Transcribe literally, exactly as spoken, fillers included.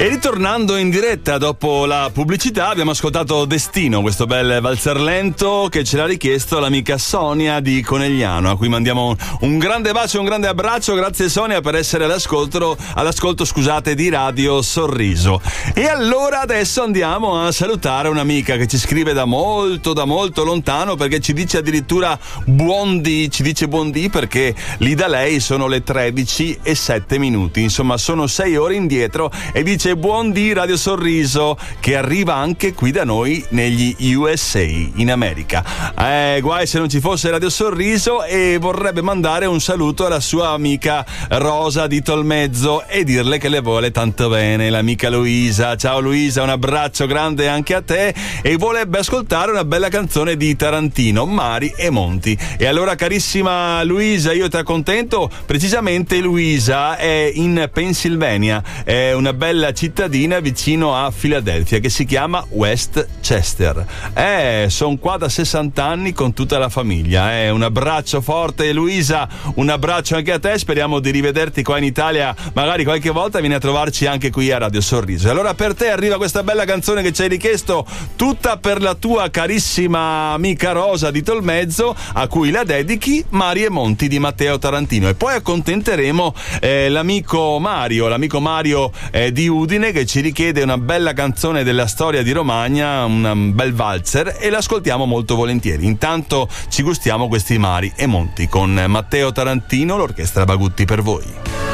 E ritornando in diretta dopo la pubblicità abbiamo ascoltato Destino, questo bel valzer lento che ce l'ha richiesto l'amica Sonia di Conegliano, a cui mandiamo un grande bacio e un grande abbraccio. Grazie Sonia per essere all'ascolto, all'ascolto scusate, di Radio Sorriso. E allora adesso andiamo a salutare un'amica che ci scrive da molto da molto lontano, perché ci dice addirittura buondì, ci dice buondì perché lì da lei sono le tredici e sette minuti, insomma sono sei ore indietro, e dice buondì Radio Sorriso, che arriva anche qui da noi negli U S A, in America. Eh, guai se non ci fosse Radio Sorriso, e vorrebbe mandare un saluto alla sua amica Rosa di Tolmezzo e dirle che le vuole tanto bene, l'amica Luisa. Ciao Luisa, un abbraccio grande anche a te, e vorrebbe ascoltare una bella canzone di Tarantino, Mari e Monti. E allora carissima Luisa, io ti accontento. Precisamente Luisa è in Pennsylvania, è una bella cittadina vicino a Filadelfia che si chiama Westchester. Eh, sono qua da sessanta anni con tutta la famiglia. Eh. Un abbraccio forte Luisa, un abbraccio anche a te, speriamo di rivederti qua in Italia, magari qualche volta vieni a trovarci anche qui a Radio Sorriso. E allora per te arriva questa bella canzone che ci hai richiesto, tutta per la tua carissima amica Rosa di Tolmezzo, a cui la dedichi, Mari e Monti di Matteo Tarantino. E poi accontenteremo eh, l'amico Mario, l'amico Mario eh, di Udine, che ci richiede una bella canzone della storia di Romagna, un bel valzer, e l'ascoltiamo molto volentieri. Intanto ci gustiamo questi Mari e Monti con Matteo Tarantino, l'orchestra Bagutti per voi.